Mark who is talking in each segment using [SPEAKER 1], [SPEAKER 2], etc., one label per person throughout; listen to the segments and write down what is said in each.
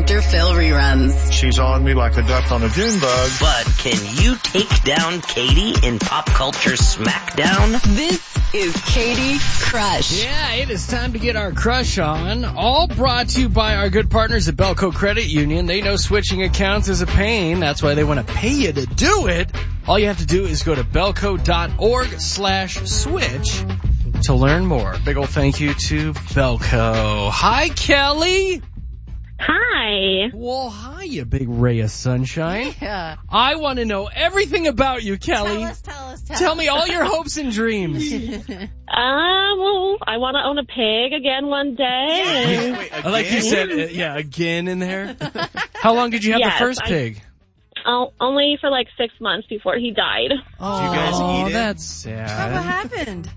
[SPEAKER 1] Dr. Phil reruns.
[SPEAKER 2] She's on me like a duck on a June bug.
[SPEAKER 3] But can you take down Katie in Pop Culture Smackdown?
[SPEAKER 1] This is Katie Crush.
[SPEAKER 4] Yeah, it is time to get our crush on. All brought to you by our good partners at Belco Credit Union. They know switching accounts is a pain. That's why they want to pay you to do it. All you have to do is go to belco.org/switch to learn more. Big ol' thank you to Belco. Hi, Kelly.
[SPEAKER 5] Hi.
[SPEAKER 4] Well, hi, you big ray of sunshine.
[SPEAKER 6] Yeah.
[SPEAKER 4] I want to know everything about you, Kelly.
[SPEAKER 6] Tell us.
[SPEAKER 4] Tell me all your hopes and dreams.
[SPEAKER 5] Well, I want to own a pig again one day.
[SPEAKER 2] Wait,
[SPEAKER 4] I like you said, again in there. How long did you have the first pig?
[SPEAKER 5] Only for like 6 months before he died.
[SPEAKER 4] Oh,
[SPEAKER 2] you guys eat it?
[SPEAKER 4] That's sad.
[SPEAKER 6] What happened?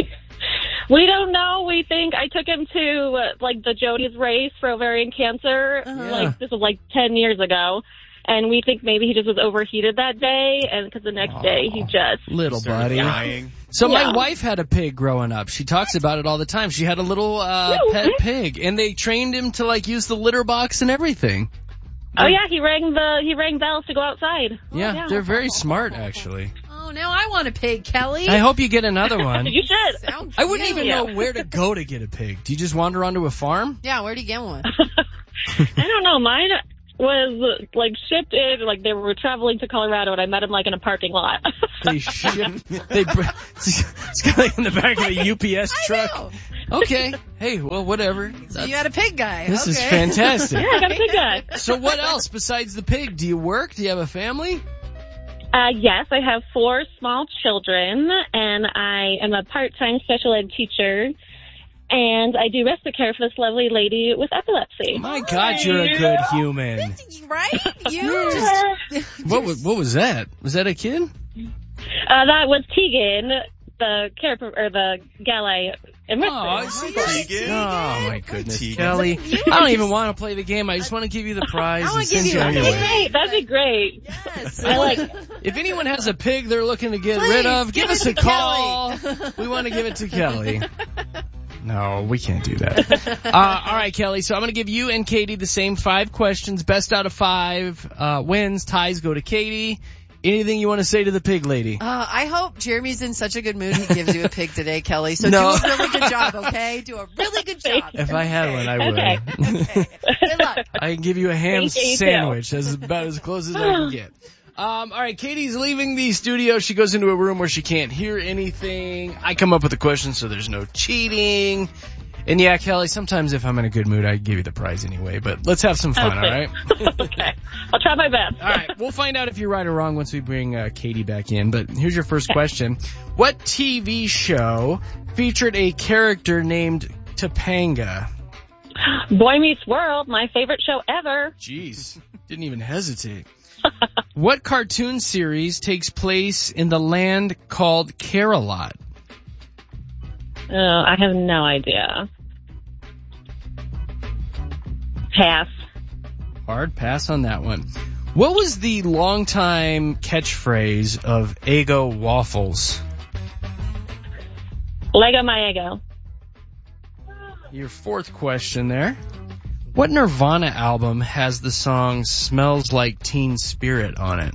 [SPEAKER 5] We don't know. We think I took him to the Jody's race for ovarian cancer. This was 10 years ago. And we think maybe he just was overheated that day, and because the next day he just...
[SPEAKER 4] Little buddy.
[SPEAKER 2] Dying.
[SPEAKER 4] So my wife had a pig growing up. She talks about it all the time. She had a little pet pig, and they trained him to use the litter box and everything.
[SPEAKER 5] Oh yeah, he rang bells to go outside.
[SPEAKER 4] Yeah, they're very smart, actually.
[SPEAKER 6] Oh, now I want a pig, Kelly.
[SPEAKER 4] I hope you get another one.
[SPEAKER 5] You should.
[SPEAKER 6] Sounds
[SPEAKER 4] I wouldn't
[SPEAKER 6] cute.
[SPEAKER 4] even know where to go to get a pig. Do you just wander onto a farm?
[SPEAKER 6] Yeah, where'd you get one?
[SPEAKER 5] I don't know. Mine was shipped in. They were traveling to Colorado, and I met him in a parking lot.
[SPEAKER 4] They shipped. It's in the back of a UPS truck.
[SPEAKER 6] I know.
[SPEAKER 4] Okay. Hey, well, whatever.
[SPEAKER 6] So you had a pig guy.
[SPEAKER 4] This is
[SPEAKER 6] Okay.
[SPEAKER 4] fantastic.
[SPEAKER 5] Yeah, I got a big guy.
[SPEAKER 4] So what else besides the pig? Do you work? Do you have a family?
[SPEAKER 5] Yes, I have 4 small children, and I am a part-time special ed teacher, and I do respite care for this lovely lady with epilepsy.
[SPEAKER 4] My God, you're a good human.
[SPEAKER 6] Right?
[SPEAKER 4] What was that? Was that a kid?
[SPEAKER 5] That was Tegan, the the gal I enlisted.
[SPEAKER 4] Oh, my goodness,
[SPEAKER 2] Tegan.
[SPEAKER 4] Kelly. I don't even want to play the game. I just want to give you the prize
[SPEAKER 6] I wanna
[SPEAKER 4] and send
[SPEAKER 6] give
[SPEAKER 4] you
[SPEAKER 6] you a
[SPEAKER 4] anyway.
[SPEAKER 5] That'd be great.
[SPEAKER 6] Yes.
[SPEAKER 5] I like
[SPEAKER 4] If anyone has a pig they're looking to get rid of, give us a call. We want to give it to Kelly. No, we can't do that. All right, Kelly. So I'm going to give you and Katie the same 5 questions. Best out of 5 wins. Ties go to Katie. Anything you want to say to the pig lady?
[SPEAKER 6] I hope Jeremy's in such a good mood he gives you a pig today, Kelly. So
[SPEAKER 4] No.
[SPEAKER 6] do a really good job, okay? Do a really good job.
[SPEAKER 4] If I had one, I would.
[SPEAKER 5] Okay.
[SPEAKER 6] Okay. Good luck.
[SPEAKER 4] I can give you a ham
[SPEAKER 5] Thank you,
[SPEAKER 4] sandwich. That's about as close as I can get. All right, Katie's leaving the studio. She goes into a room where she can't hear anything. I come up with the questions, so there's no cheating. And yeah, Kelly, sometimes if I'm in a good mood, I give you the prize anyway. But let's have some fun, all right?
[SPEAKER 5] Okay. I'll try my best.
[SPEAKER 4] All right, we'll find out if you're right or wrong once we bring Katie back in. But here's your first question. What TV show featured a character named Topanga?
[SPEAKER 5] Boy Meets World, my favorite show ever.
[SPEAKER 4] Jeez, didn't even hesitate. What cartoon series takes place in the land called Care-a-Lot?
[SPEAKER 5] I have no idea. Pass.
[SPEAKER 4] Hard pass on that one. What was the longtime catchphrase of Eggo Waffles?
[SPEAKER 5] Lego my ego.
[SPEAKER 4] Your 4th question there. What Nirvana album has the song Smells Like Teen Spirit on it?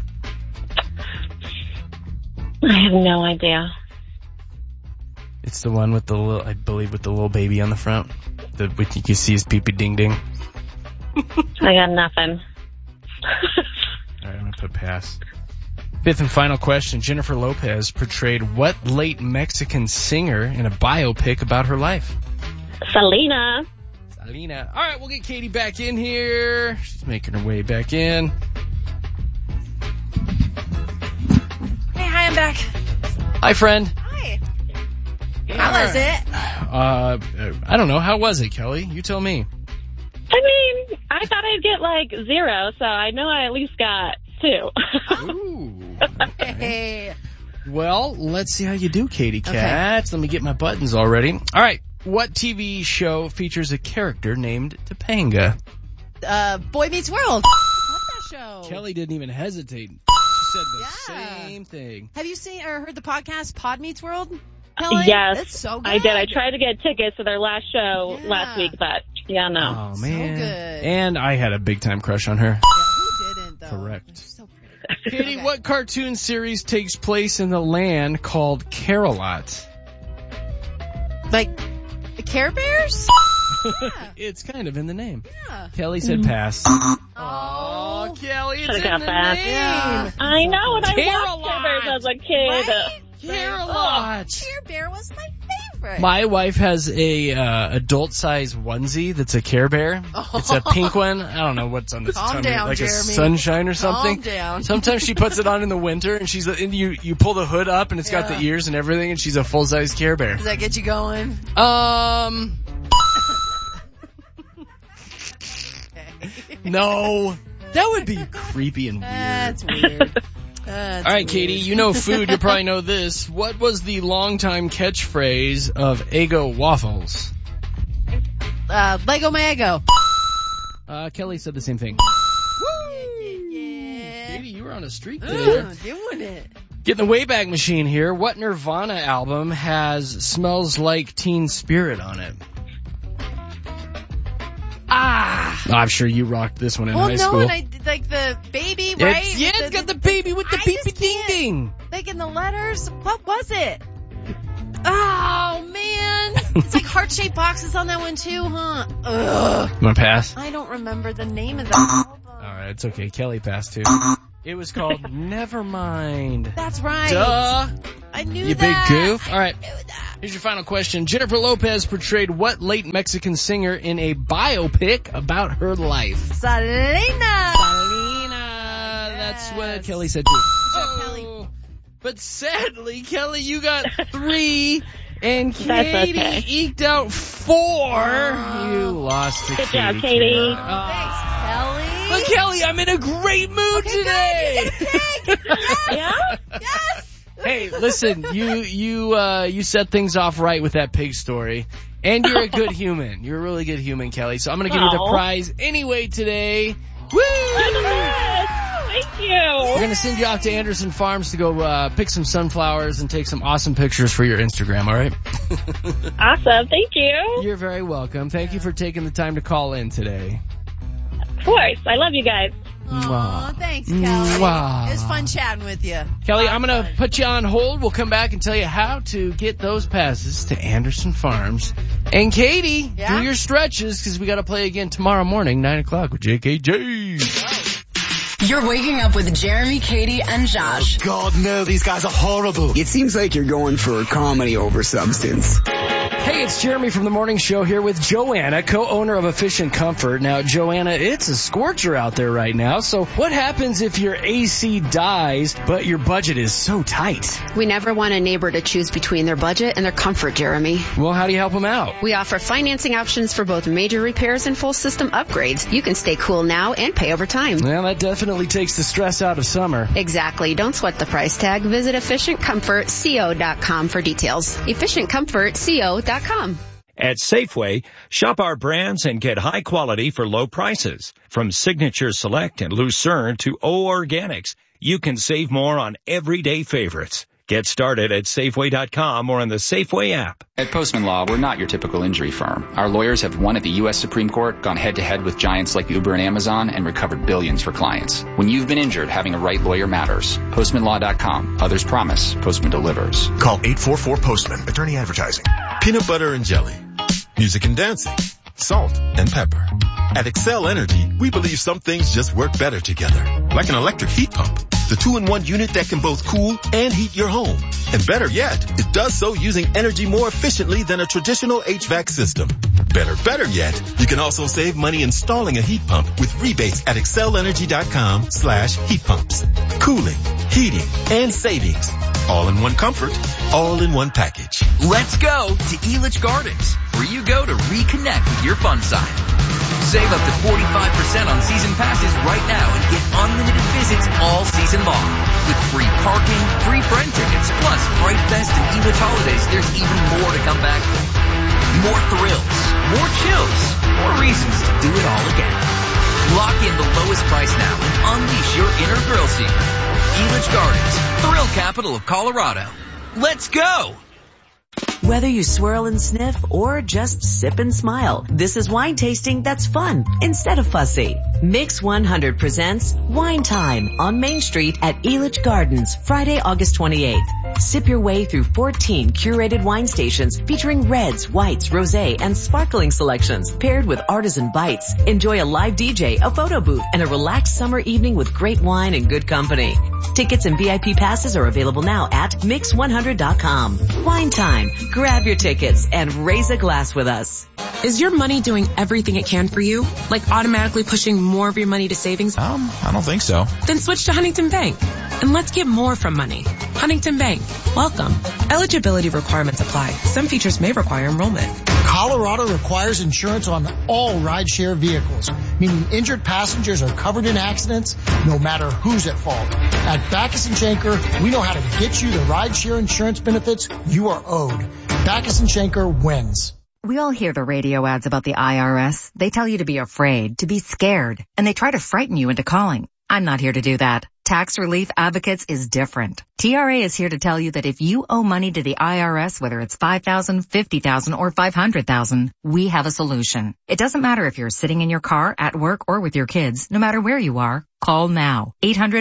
[SPEAKER 5] I have no idea.
[SPEAKER 4] It's the one with the little, I believe, with the little baby on the front. You can see his pee-pee ding-ding.
[SPEAKER 5] I got nothing.
[SPEAKER 4] All right, I'm going to put pass. 5th and final question. Jennifer Lopez portrayed what late Mexican singer in a biopic about her life?
[SPEAKER 5] Selena.
[SPEAKER 4] Alina. All right, we'll get Katie back in here. She's making her way back in.
[SPEAKER 6] Hey, hi, I'm back.
[SPEAKER 4] Hi, friend.
[SPEAKER 6] Hi. How was it?
[SPEAKER 4] I don't know. How was it, Kelly? You tell me.
[SPEAKER 5] I mean, I thought I'd get 0, so I know I at least got 2.
[SPEAKER 4] Ooh.
[SPEAKER 6] Hey.
[SPEAKER 4] Well, let's see how you do, Katie Katz. Let me get my buttons all ready. All right. What TV show features a character named Topanga?
[SPEAKER 6] Boy Meets World. What's that show?
[SPEAKER 4] Kelly didn't even hesitate. She said the same thing.
[SPEAKER 6] Have you seen or heard the podcast Pod Meets World? Kelly?
[SPEAKER 5] Yes,
[SPEAKER 6] It's so good.
[SPEAKER 5] I did. I tried to get tickets to their last show
[SPEAKER 6] Yeah.
[SPEAKER 5] last week, but Yeah, no.
[SPEAKER 4] Oh, man.
[SPEAKER 6] So good.
[SPEAKER 4] And I had a big-time crush on her.
[SPEAKER 6] Yeah, who didn't, though?
[SPEAKER 4] Correct.
[SPEAKER 6] So pretty.
[SPEAKER 4] Katie,
[SPEAKER 6] Okay.
[SPEAKER 4] what cartoon series takes place in the land called Care-a-Lot?
[SPEAKER 6] Like, the Care Bears? Yeah.
[SPEAKER 4] It's kind of in the name.
[SPEAKER 6] Yeah.
[SPEAKER 4] Kelly said pass.
[SPEAKER 6] Oh,
[SPEAKER 4] Kelly, it's
[SPEAKER 5] Should've
[SPEAKER 4] in
[SPEAKER 5] got
[SPEAKER 4] the
[SPEAKER 5] that.
[SPEAKER 4] name.
[SPEAKER 6] Yeah.
[SPEAKER 5] I know, and I
[SPEAKER 4] Care-a-Lot.
[SPEAKER 5] watched Care Bears as a kid.
[SPEAKER 6] Right?
[SPEAKER 4] Care-a-Lot.
[SPEAKER 6] Care Bear was my favorite.
[SPEAKER 4] My wife has a adult-size onesie that's a Care Bear. It's a pink one. I don't know what's on this
[SPEAKER 6] Calm
[SPEAKER 4] tummy,
[SPEAKER 6] down,
[SPEAKER 4] like
[SPEAKER 6] Jeremy.
[SPEAKER 4] a sunshine or something.
[SPEAKER 6] Calm down.
[SPEAKER 4] Sometimes she puts it on in the winter, and and you pull the hood up, and it's got the
[SPEAKER 6] Yeah.
[SPEAKER 4] ears and everything, and she's a full-size Care Bear.
[SPEAKER 6] Does that get you going?
[SPEAKER 4] No, that would be creepy and weird.
[SPEAKER 6] That's weird. That's
[SPEAKER 4] All right,
[SPEAKER 6] weird.
[SPEAKER 4] Katie, you know food. You probably know this. What was the longtime catchphrase of Eggo Waffles?
[SPEAKER 6] Lego Mago.
[SPEAKER 4] Kelly said the same thing.
[SPEAKER 6] Yeah.
[SPEAKER 4] Katie, you were on a streak today.
[SPEAKER 6] Doing it.
[SPEAKER 4] Getting the Wayback Machine here. What Nirvana album has Smells Like Teen Spirit on it? I'm sure you rocked this one in high school.
[SPEAKER 6] and I did, like the baby, right?
[SPEAKER 4] It's got the baby with the
[SPEAKER 6] I
[SPEAKER 4] beepy
[SPEAKER 6] just
[SPEAKER 4] ding
[SPEAKER 6] can't.
[SPEAKER 4] ding.
[SPEAKER 6] Like in the letters. What was it? Oh, man. It's like heart-shaped boxes on that one, too, huh? Ugh.
[SPEAKER 4] You want to pass?
[SPEAKER 6] I don't remember the name of the album.
[SPEAKER 4] All right, it's okay. Kelly passed too. It was called Nevermind.
[SPEAKER 6] That's right.
[SPEAKER 4] Duh.
[SPEAKER 6] I knew
[SPEAKER 4] You
[SPEAKER 6] that.
[SPEAKER 4] big goof. All right.
[SPEAKER 6] I knew that.
[SPEAKER 4] Here's your final question. Jennifer Lopez portrayed what late Mexican singer in a biopic about her life?
[SPEAKER 6] Selena.
[SPEAKER 4] Selena. That's what Kelly said too.
[SPEAKER 6] job, Kelly.
[SPEAKER 4] But sadly, Kelly, you got 3, and
[SPEAKER 5] That's
[SPEAKER 4] Katie
[SPEAKER 5] okay.
[SPEAKER 4] eked out 4. You lost to
[SPEAKER 5] Good
[SPEAKER 4] Katie.
[SPEAKER 5] job, Katie.
[SPEAKER 6] Thanks, Kelly.
[SPEAKER 4] But Kelly, I'm in a great mood today.
[SPEAKER 5] Yeah?
[SPEAKER 6] Yes.
[SPEAKER 4] Hey, listen, you set things off right with that pig story. And you're a good human. You're a really good human, Kelly. So I'm going to give you the
[SPEAKER 5] Aw.
[SPEAKER 4] prize anyway today. Woo!
[SPEAKER 5] Thank you.
[SPEAKER 4] We're going to send you off to Anderson Farms to go pick some sunflowers and take some awesome pictures for your Instagram, all right?
[SPEAKER 5] Awesome. Thank you.
[SPEAKER 4] You're very welcome. Thank you for taking the time to call in today.
[SPEAKER 5] Of course. I love you guys.
[SPEAKER 6] Aw, thanks, Kelly.
[SPEAKER 4] Mwah.
[SPEAKER 6] It was fun chatting with you.
[SPEAKER 4] Kelly, I'm going to put you on hold. We'll come back and tell you how to get those passes to Anderson Farms. And Katie,
[SPEAKER 6] Yeah?
[SPEAKER 4] do your stretches because we got to play again tomorrow morning, 9 o'clock with JKJ.
[SPEAKER 1] You're waking up with Jeremy, Katie, and Josh.
[SPEAKER 7] God, no, these guys are horrible.
[SPEAKER 8] It seems like you're going for comedy over substance.
[SPEAKER 4] Hey, it's Jeremy from the Morning Show here with Joanna, co-owner of Efficient Comfort. Now, Joanna, it's a scorcher out there right now. So what happens if your AC dies, but your budget is so tight?
[SPEAKER 9] We never want a neighbor to choose between their budget and their comfort, Jeremy.
[SPEAKER 4] Well, how do you help them out?
[SPEAKER 9] We offer financing options for both major repairs and full system upgrades. You can stay cool now and pay over time.
[SPEAKER 4] Well, that definitely takes the stress out of summer.
[SPEAKER 9] Exactly. Don't sweat the price tag. Visit EfficientComfortCo.com for details. EfficientComfortCo.com.
[SPEAKER 10] At Safeway, shop our brands and get high quality for low prices. From Signature Select and Lucerne to O Organics, you can save more on everyday favorites. Get started at Safeway.com or on the Safeway app.
[SPEAKER 11] At Postman Law, we're not your typical injury firm. Our lawyers have won at the U.S. Supreme Court, gone head-to-head with giants like Uber and Amazon, and recovered billions for clients. When you've been injured, having a right lawyer matters. PostmanLaw.com. Others promise. Postman delivers.
[SPEAKER 12] Call 844-POSTMAN. Attorney advertising. Peanut butter and jelly. Music and dancing. Salt and pepper. At Excel Energy, we believe some things just work better together. Like an electric heat pump. The 2-in-1 unit that can both cool and heat your home. And better yet, it does so using energy more efficiently than a traditional HVAC system. Better yet, you can also save money installing a heat pump with rebates at excelenergy.com/heat pumps. Cooling, heating, and savings. All in one comfort, all in one package.
[SPEAKER 13] Let's go to Elitch Gardens, where you go to reconnect with your fun side. Save up to 45% on season passes right now and get unlimited visits all season long. With free parking, free friend tickets, plus Fright Fest and Elitch Holidays, there's even more to come back for. More thrills, more chills, more reasons to do it all again. Lock in the lowest price now and unleash your inner thrill seeker. Elitch Gardens, thrill capital of Colorado. Let's go!
[SPEAKER 14] Whether you swirl and sniff or just sip and smile, this is wine tasting that's fun instead of fussy. Mix 100 presents Wine Time on Main Street at Elitch Gardens, Friday, August 28th. Sip your way through 14 curated wine stations featuring reds, whites, rosé, and sparkling selections paired with artisan bites. Enjoy a live DJ, a photo booth, and a relaxed summer evening with great wine and good company. Tickets and VIP passes are available now at mix100.com. Wine Time. Grab your tickets and raise a glass with us.
[SPEAKER 15] Is your money doing everything it can for you? Like automatically pushing more of your money to savings?
[SPEAKER 16] I don't think so.
[SPEAKER 15] Then switch to Huntington Bank. And let's get more from money. Huntington Bank. Welcome. Eligibility requirements apply. Some features may require enrollment.
[SPEAKER 17] Colorado requires insurance on all rideshare vehicles, meaning injured passengers are covered in accidents no matter who's at fault. At Backus & Schenker, we know how to get you the rideshare insurance benefits you are owed. Backus & Schenker wins.
[SPEAKER 18] We all hear the radio ads about the IRS. They tell you to be afraid, to be scared, and they try to frighten you into calling. I'm not here to do that. Tax Relief Advocates is different. TRA is here to tell you that if you owe money to the IRS, whether it's $5,000, $50,000, or $500,000, we have a solution. It doesn't matter if you're sitting in your car, at work, or with your kids. No matter where you are, call now.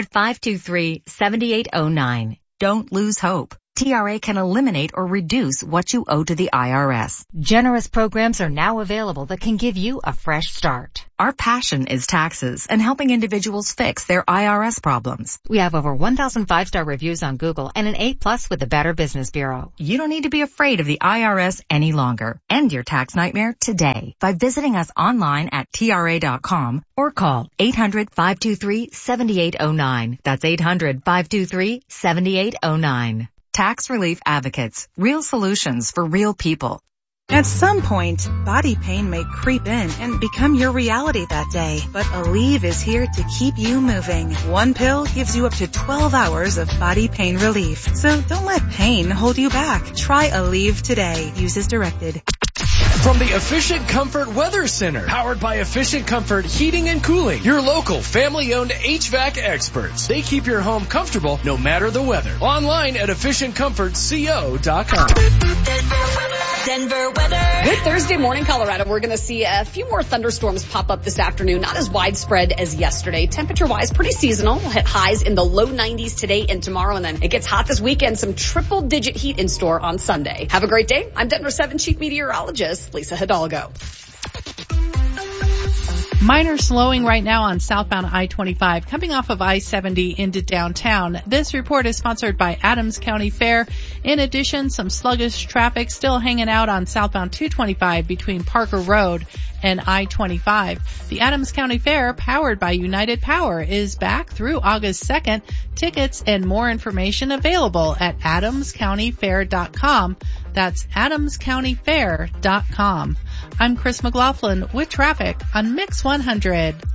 [SPEAKER 18] 800-523-7809. Don't lose hope. TRA can eliminate or reduce what you owe to the IRS.
[SPEAKER 19] Generous programs are now available that can give you a fresh start.
[SPEAKER 18] Our passion is taxes and helping individuals fix their IRS problems.
[SPEAKER 19] We have over 1,000 5-star reviews on Google and an A+ with the Better Business Bureau.
[SPEAKER 18] You don't need to be afraid of the IRS any longer. End your tax nightmare today by visiting us online at TRA.com or call 800-523-7809. That's 800-523-7809. Tax Relief Advocates. Real solutions for real people.
[SPEAKER 20] At some point, body pain may creep in and become your reality that day. But Aleve is here to keep you moving. One pill gives you up to 12 hours of body pain relief. So don't let pain hold you back. Try Aleve today. Use as directed.
[SPEAKER 4] From the Efficient Comfort Weather Center, powered by Efficient Comfort Heating and Cooling, your local family-owned HVAC experts. They keep your home comfortable no matter the weather. Online at EfficientComfortCO.com.
[SPEAKER 21] Denver weather. Good Thursday morning, Colorado. We're going to see a few more thunderstorms pop up this afternoon. Not as widespread as yesterday. Temperature-wise, pretty seasonal. We'll hit highs in the low 90s today and tomorrow, and then it gets hot this weekend. Some triple-digit heat in store on Sunday. Have a great day. I'm Denver 7 Chief Meteorologist Lisa Hidalgo.
[SPEAKER 22] Minor slowing right now on southbound I-25 coming off of I-70 into downtown. This report is sponsored by Adams County Fair. In addition, some sluggish traffic still hanging out on southbound 225 between Parker Road and I-25. The Adams County Fair, powered by United Power, is back through August 2nd. Tickets and more information available at adamscountyfair.com. That's adamscountyfair.com. I'm Chris McLaughlin with traffic on Mix 100.